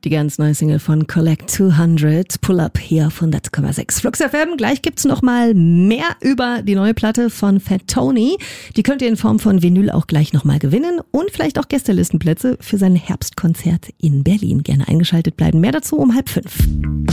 Die ganz neue Single von Collect 200, Pull Up hier auf 100,6 Flux FM. Gleich gibt's noch mal mehr über die neue Platte von Fat Tony. Die könnt ihr in Form von Vinyl auch gleich noch mal gewinnen und vielleicht auch Gästelistenplätze für sein Herbstkonzert in Berlin. Gerne eingeschaltet bleiben. Mehr dazu um 4:30.